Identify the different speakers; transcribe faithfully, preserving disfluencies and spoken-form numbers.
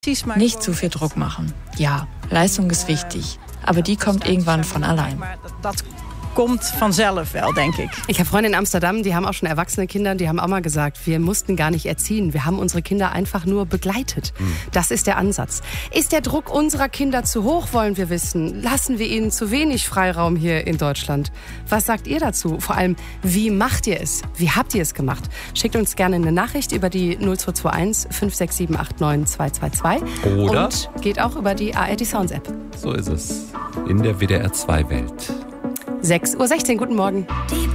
Speaker 1: Nicht zu viel Druck machen. Ja, Leistung ist wichtig, aber die kommt irgendwann von allein.
Speaker 2: Kommt vanzelf wel, denke ich.
Speaker 3: Ich habe Freunde in Amsterdam, die haben auch schon erwachsene Kinder, die haben auch mal gesagt, wir mussten gar nicht erziehen, wir haben unsere Kinder einfach nur begleitet. Mhm. Das ist der Ansatz. Ist der Druck unserer Kinder zu hoch, wollen wir wissen? Lassen wir ihnen zu wenig Freiraum hier in Deutschland? Was sagt ihr dazu? Vor allem, wie macht ihr es? Wie habt ihr es gemacht? Schickt uns gerne eine Nachricht über die null zwei zwei eins fünf sechs sieben acht neun zwei zwei zwei.
Speaker 4: Oder?
Speaker 3: Und geht auch über die A R D Sounds App.
Speaker 4: So ist es. In der W D R zwei Welt.
Speaker 3: sechs Uhr sechzehn, guten Morgen.